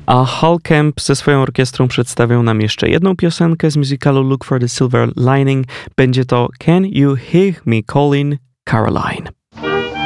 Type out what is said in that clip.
A Hal Kemp ze swoją orkiestrą przedstawią nam jeszcze jedną piosenkę z musicalu Look for the Silver Lining. Będzie to Can You Hear Me Calling, Caroline.